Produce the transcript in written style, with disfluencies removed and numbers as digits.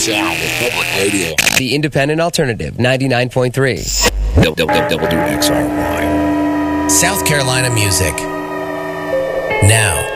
sound of public radio. The independent alternative, 99.3. WXRY. South Carolina music. Now.